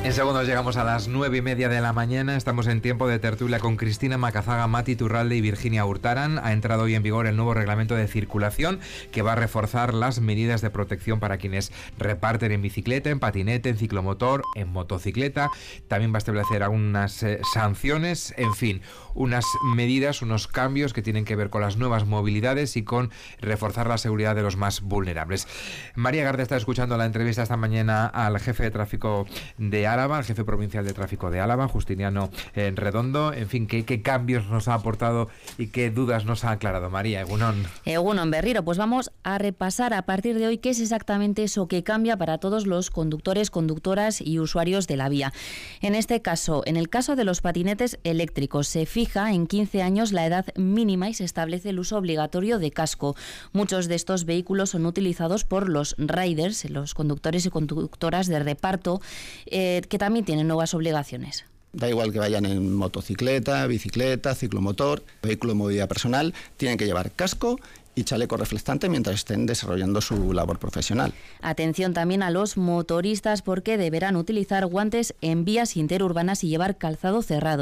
En segundos llegamos a las 9:30 de la mañana. Estamos en tiempo de tertulia con Cristina Macazaga, Mati Iturralde y Virginia Hurtaran. Ha entrado hoy en vigor el nuevo reglamento de circulación que va a reforzar las medidas de protección para quienes reparten en bicicleta, en patinete, en ciclomotor, en motocicleta. También va a establecer algunas sanciones, en fin, unas medidas, unos cambios que tienen que ver con las nuevas movilidades y con reforzar la seguridad de los más vulnerables. María Garde está escuchando la entrevista esta mañana al jefe de tráfico de Álava, el jefe provincial de tráfico de Álava, Justiniano Redondo. En fin, ¿qué cambios nos ha aportado y qué dudas nos ha aclarado? María, Egunon. Egunon, Berriro, pues vamos a repasar a partir de hoy qué es exactamente eso que cambia para todos los conductores, conductoras y usuarios de la vía. En este caso, en el caso de los patinetes eléctricos, se fija en 15 años la edad mínima y se establece el uso obligatorio de casco. Muchos de estos vehículos son utilizados por los riders, los conductores y conductoras de reparto, que también tienen nuevas obligaciones. Da igual que vayan en motocicleta, bicicleta, ciclomotor, vehículo de movilidad personal, tienen que llevar casco y chaleco reflectante mientras estén desarrollando su labor profesional. Atención también a los motoristas porque deberán utilizar guantes en vías interurbanas y llevar calzado cerrado.